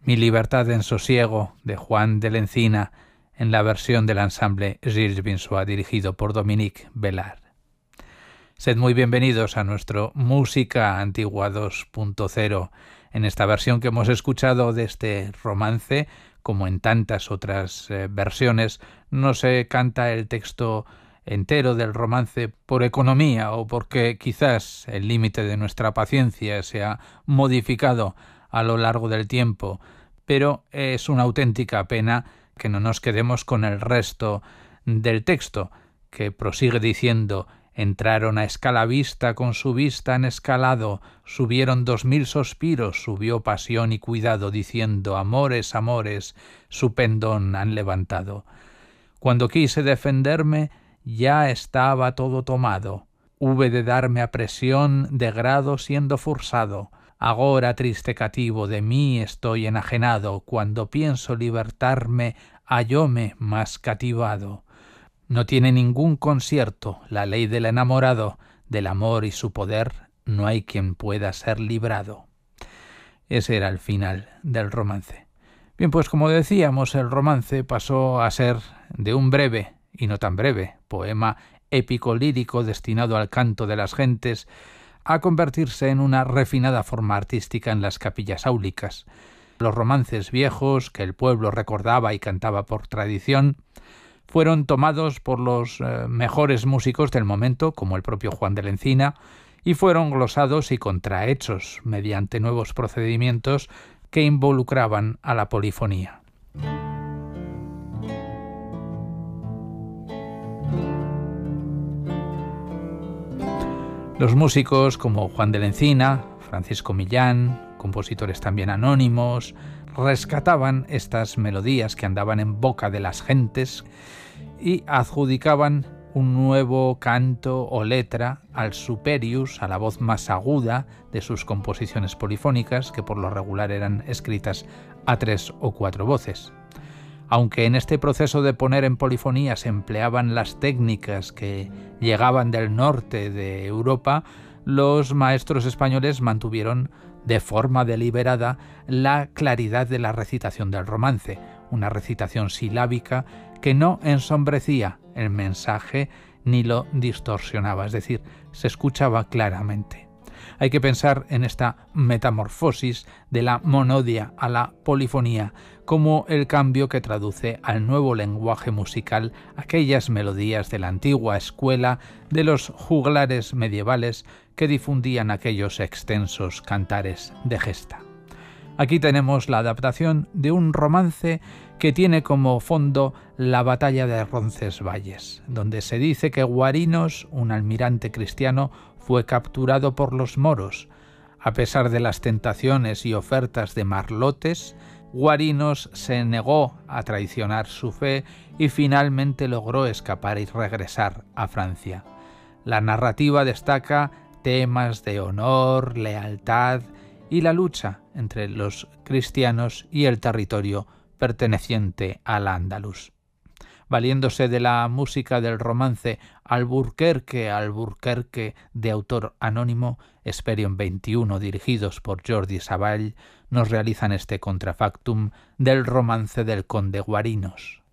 Mi libertad en sosiego, de Juan de la Encina, en la versión del ensamble Gilles Vinsois, dirigido por Dominique Bellard. Sed muy bienvenidos a nuestro Música Antigua 2.0, en esta versión que hemos escuchado de este romance. Como en tantas otras versiones, no se canta el texto entero del romance por economía o porque quizás el límite de nuestra paciencia se ha modificado a lo largo del tiempo, pero es una auténtica pena que no nos quedemos con el resto del texto, que prosigue diciendo: entraron a escalavista con su vista en escalado, subieron 2000 suspiros, subió pasión y cuidado, diciendo: amores, amores, su pendón han levantado. Cuando quise defenderme, ya estaba todo tomado. Hube de darme a presión de grado siendo forzado. Agora, triste cativo, de mí estoy enajenado. Cuando pienso libertarme, hallóme más cativado. No tiene ningún concierto la ley del enamorado. Del amor y su poder no hay quien pueda ser librado. Ese era el final del romance. Bien, pues como decíamos, el romance pasó a ser de un breve, y no tan breve, poema épico lírico destinado al canto de las gentes, a convertirse en una refinada forma artística en las capillas áulicas. Los romances viejos, que el pueblo recordaba y cantaba por tradición, fueron tomados por los mejores músicos del momento, como el propio Juan de la Encina, y fueron glosados y contrahechos mediante nuevos procedimientos que involucraban a la polifonía. Los músicos como Juan de la Encina, Francisco Millán, compositores también anónimos, rescataban estas melodías que andaban en boca de las gentes y adjudicaban un nuevo canto o letra al superius, a la voz más aguda de sus composiciones polifónicas, que por lo regular eran escritas a 3 o 4 voces. Aunque en este proceso de poner en polifonía se empleaban las técnicas que llegaban del norte de Europa, los maestros españoles mantuvieron de forma deliberada la claridad de la recitación del romance, una recitación silábica que no ensombrecía el mensaje ni lo distorsionaba, es decir, se escuchaba claramente. Hay que pensar en esta metamorfosis de la monodia a la polifonía como el cambio que traduce al nuevo lenguaje musical aquellas melodías de la antigua escuela de los juglares medievales que difundían aquellos extensos cantares de gesta. Aquí tenemos la adaptación de un romance que tiene como fondo la batalla de Roncesvalles, donde se dice que Guarinos, un almirante cristiano, fue capturado por los moros. A pesar de las tentaciones y ofertas de Marlotes, Guarinos se negó a traicionar su fe y finalmente logró escapar y regresar a Francia. La narrativa destaca temas de honor, lealtad y la lucha entre los cristianos y el territorio perteneciente al Andalus. Valiéndose de la música del romance Alburquerque, Alburquerque, de autor anónimo, Hesperion 21, dirigidos por Jordi Savall, nos realizan este contrafactum del romance del conde Guarinos.